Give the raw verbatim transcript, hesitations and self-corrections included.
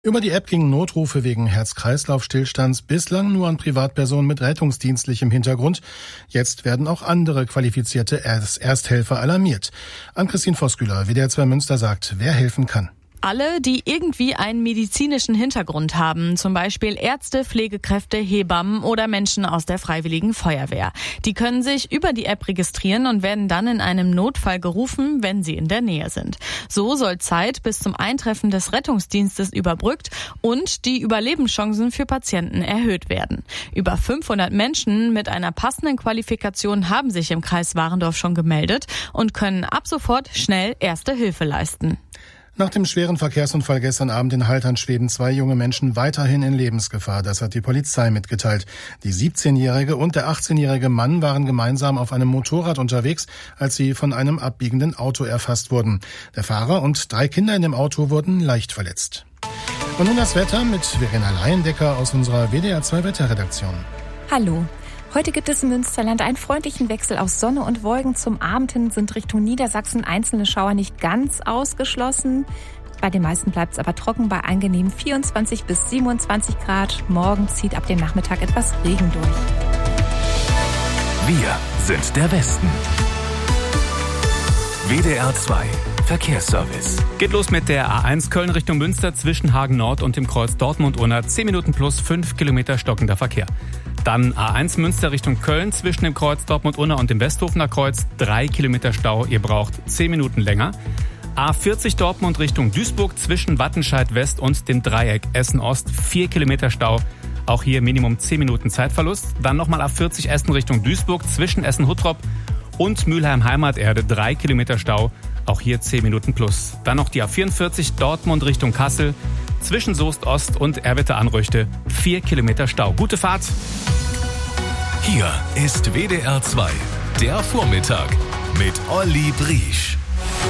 Über die App gingen Notrufe wegen Herz-Kreislauf-Stillstands bislang nur an Privatpersonen mit rettungsdienstlichem Hintergrund. Jetzt werden auch andere qualifizierte Ersthelfer alarmiert. Ann-Christine Voskueler, W D R zwei Münster, sagt, wer helfen kann. Alle, die irgendwie einen medizinischen Hintergrund haben, zum Beispiel Ärzte, Pflegekräfte, Hebammen oder Menschen aus der Freiwilligen Feuerwehr. Die können sich über die App registrieren und werden dann in einem Notfall gerufen, wenn sie in der Nähe sind. So soll Zeit bis zum Eintreffen des Rettungsdienstes überbrückt und die Überlebenschancen für Patienten erhöht werden. Über fünfhundert Menschen mit einer passenden Qualifikation haben sich im Kreis Warendorf schon gemeldet und können ab sofort schnell Erste Hilfe leisten. Nach dem schweren Verkehrsunfall gestern Abend in Haltern schweben zwei junge Menschen weiterhin in Lebensgefahr. Das hat die Polizei mitgeteilt. Die siebzehnjährige und der achtzehnjährige Mann waren gemeinsam auf einem Motorrad unterwegs, als sie von einem abbiegenden Auto erfasst wurden. Der Fahrer und drei Kinder in dem Auto wurden leicht verletzt. Und nun das Wetter mit Verena Laiendecker aus unserer W D R zwei Wetterredaktion. Hallo. Heute gibt es im Münsterland einen freundlichen Wechsel aus Sonne und Wolken. Zum Abend hin sind Richtung Niedersachsen einzelne Schauer nicht ganz ausgeschlossen. Bei den meisten bleibt es aber trocken bei angenehmen vierundzwanzig bis siebenundzwanzig Grad. Morgen zieht ab dem Nachmittag etwas Regen durch. Wir sind der Westen. W D R zwei Verkehrsservice. Geht los mit der A eins Köln Richtung Münster zwischen Hagen Nord und dem Kreuz Dortmund-Unna. zehn Minuten plus fünf Kilometer stockender Verkehr. Dann A eins Münster Richtung Köln zwischen dem Kreuz Dortmund-Unna und dem Westhofener Kreuz. drei Kilometer Stau, ihr braucht zehn Minuten länger. A vierzig Dortmund Richtung Duisburg zwischen Wattenscheid West und dem Dreieck Essen Ost. vier Kilometer Stau, auch hier Minimum zehn Minuten Zeitverlust. Dann nochmal A vierzig Essen Richtung Duisburg zwischen Essen-Huttrop und Mülheim Heimaterde. drei Kilometer Stau, auch hier zehn Minuten plus. Dann noch die A vierundvierzig Dortmund Richtung Kassel. Zwischen Soest Ost und Erwitte-Anrüchte vier Kilometer Stau. Gute Fahrt! Hier ist W D R zwei, der Vormittag mit Olli Briesch.